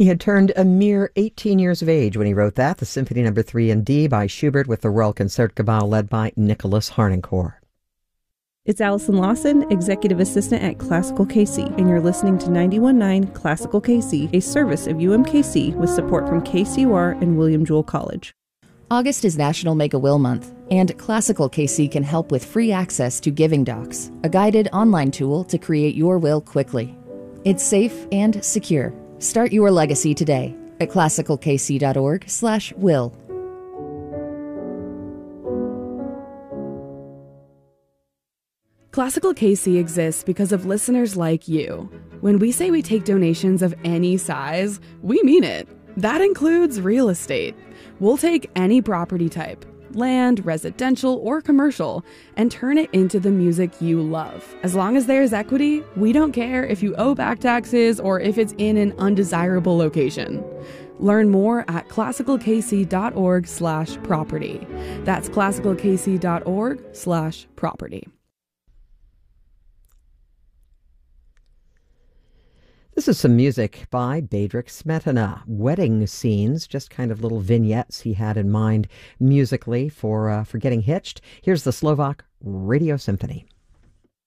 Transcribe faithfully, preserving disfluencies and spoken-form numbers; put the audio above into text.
He had turned a mere eighteen years of age when he wrote that, the Symphony Number three in D by Schubert with the Royal Concertgebouw led by Nicholas Harnoncourt. It's Allison Lawson, Executive Assistant at Classical K C, and you're listening to ninety-one point nine Classical K C, a service of U M K C with support from K C U R and William Jewell College. August is National Make a Will Month, and Classical K C can help with free access to Giving Docs, a guided online tool to create your will quickly. It's safe and secure. Start your legacy today at classicalkc.org slash will. Classical K C exists because of listeners like you. When we say we take donations of any size, we mean it. That includes real estate. We'll take any property type, land, residential, or commercial, and turn it into the music you love. As long as there's equity, we don't care if you owe back taxes or if it's in an undesirable location. Learn more at classicalkc.org slash property. That's classicalkc.org slash property. This is some music by Bedřich Smetana. Wedding scenes, just kind of little vignettes he had in mind musically for, uh, for Getting Hitched. Here's the Slovak Radio Symphony.